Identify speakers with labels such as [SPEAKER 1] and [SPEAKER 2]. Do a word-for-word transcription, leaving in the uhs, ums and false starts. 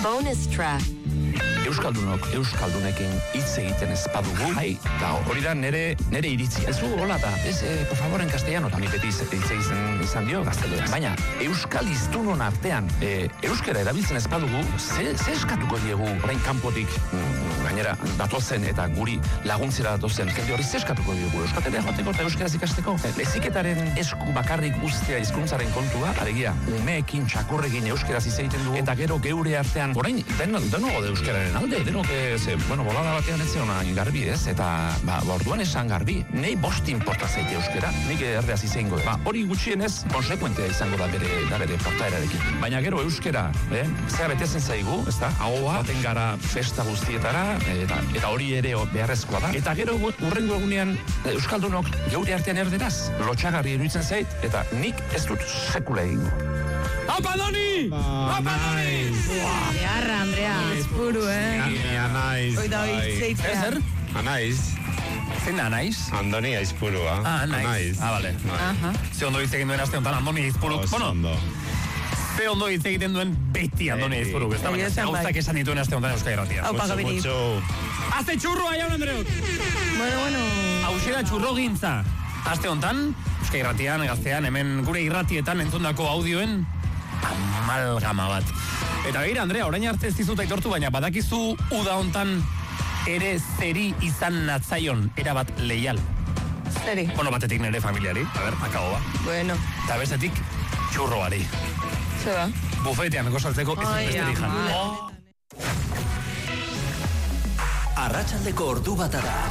[SPEAKER 1] Bonus track.
[SPEAKER 2] Euskaldunok Euskaldunekin hitz egiten ez badugu, hai, da, hori da nere, nere iritzi. Ez du, hola da, ez, eh, por favor, en castellano, eta mi beti hitz egiten izan dio gazteleraz. Baina, Euskal iztunon artean, eh, euskera erabiltzen ez badugu, ze, ze eskatuko diegu, orain kanpotik, mm, gainera, datozen eta guri laguntzera datozen, jende hori ze eskatuko diegu, euskatera joateko eta euskaraz ikasteko. Leziketaren esku bakarrik guztia hizkuntzaren kontua, alegia, umeekin, txakurrekin euskaraz hitz egiten dugu, eta gero geure artean, orain, deno, deno de euskararen alde, denok ez, bueno, bolada batean ez zeona garbi ez, eta, ba, orduan esan garbi, nei bost inporta zaite euskera, nik erdeaz izango, ba, hori gutxienez, konsekuentea izango da bere, da bere portaerarekin. Baina gero euskera, eh, zera betezen zaigu, ez da, ahoa, baten gara festa guztietara, eta, eta hori ere beharrezkoa da. Eta gero urrengo egunean, euskaldunok geure artean erderaz, lotxagarri iruditzen zait, eta nik ez dut sekula egingo. Apa, Doni! Apa, Doni!
[SPEAKER 3] Beharra, Andrea, espuru, eh?
[SPEAKER 4] Anaiz.
[SPEAKER 3] Oida hori zeitzea.
[SPEAKER 5] Ezer?
[SPEAKER 4] Anaiz.
[SPEAKER 5] Zein da, Anaiz?
[SPEAKER 4] Andoni aizpurua.
[SPEAKER 5] Ah, Anaiz. Ah, bale.
[SPEAKER 3] Aha.
[SPEAKER 5] Ze ondo hitz egin duen aste honetan Andoni aizpuruk. Bueno, ze ondo hitz egiten duen beti Andoni aizpuruk. Ez da, baina gauzak esan dituen aste honetan Euskal Irratia.
[SPEAKER 3] Aupa, Gabiri.
[SPEAKER 5] Azte txurroa, jaun Andreok!
[SPEAKER 3] Bueno, bueno.
[SPEAKER 5] Hauxe da txurro gintza. Aste honetan, Euskal Irratian, gaztean, hemen gure irratietan entzundako audioen amalgama bat. Eta begira, Andrea, orain arte ez dizut aitortu, baina badakizu uda hontan ere zeri izan natzaion erabat leial.
[SPEAKER 3] Zeri.
[SPEAKER 5] Bueno, batetik nire familiari, a ber, akabo ba.
[SPEAKER 3] Bueno.
[SPEAKER 5] Eta bestetik txurroari.
[SPEAKER 3] Zer da?
[SPEAKER 5] Bufetean gosaltzeko ez besterik jan.
[SPEAKER 1] Arratsaldeko ordu bata da.